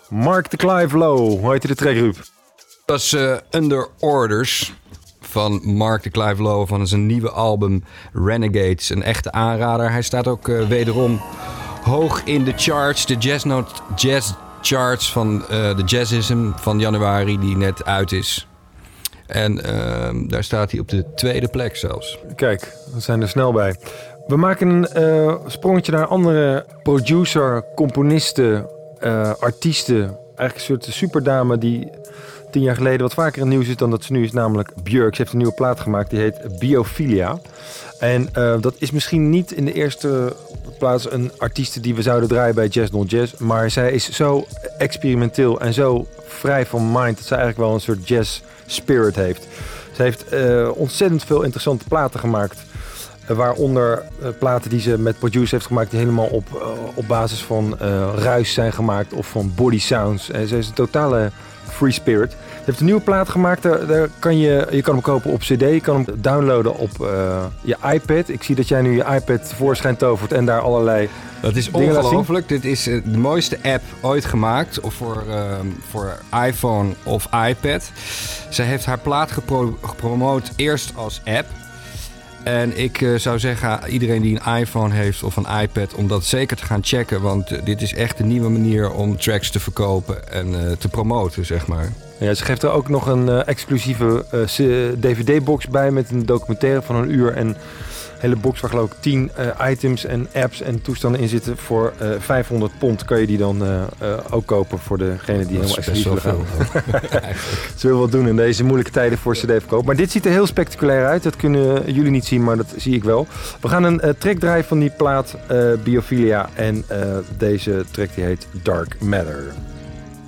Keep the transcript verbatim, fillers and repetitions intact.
Mark de Clive Low. Hoe heet de track, Ruud? Dat is uh, Under Orders van Mark de Clive Low van zijn nieuwe album Renegades. Een echte aanrader. Hij staat ook uh, wederom hoog in de charts. De Jazz Note Jazz charts van uh, de Jazzism van januari die net uit is. En uh, daar staat hij op de tweede plek zelfs. Kijk, we zijn er snel bij. We maken een uh, sprongetje naar andere producer, componisten, uh, artiesten. Eigenlijk een soort superdame die tien jaar geleden wat vaker in het nieuws is dan dat ze nu is. Namelijk Björk. Ze heeft een nieuwe plaat gemaakt, die heet Biophilia. En uh, dat is misschien niet in de eerste plaats een artieste die we zouden draaien bij Jazz Non Jazz. Maar zij is zo experimenteel en zo vrij van mind dat zij eigenlijk wel een soort jazz spirit heeft. Ze heeft uh, ontzettend veel interessante platen gemaakt. Uh, waaronder uh, platen die ze met producers heeft gemaakt die helemaal op, uh, op basis van uh, ruis zijn gemaakt of van body sounds. En ze is een totale free spirit. Ze heeft een nieuwe plaat gemaakt. Daar, daar kan je, je kan hem kopen op cd. Je kan hem downloaden op uh, je iPad. Ik zie dat jij nu je iPad tevoorschijn tovert en daar allerlei Dat is ongelooflijk. Dit is uh, de mooiste app ooit gemaakt of voor, uh, voor iPhone of iPad. Ze heeft haar plaat gepro- gepromoot eerst als app. En ik uh, zou zeggen, iedereen die een iPhone heeft of een iPad, om dat zeker te gaan checken. Want uh, dit is echt een nieuwe manier om tracks te verkopen en uh, te promoten, zeg maar. Ja, ze geeft er ook nog een uh, exclusieve uh, D V D-box bij met een documentaire van een uur. En een hele box waar geloof ik tien uh, items en apps en toestanden in zitten. Voor uh, vijfhonderd pond kan je die dan uh, uh, ook kopen voor degene die helemaal exclusief willen gaan. Ze willen wat doen in deze moeilijke tijden voor cd-verkoop. Maar dit ziet er heel spectaculair uit. Dat kunnen jullie niet zien, maar dat zie ik wel. We gaan een uh, track draaien van die plaat uh, Biophilia. En uh, deze track die heet Dark Matter.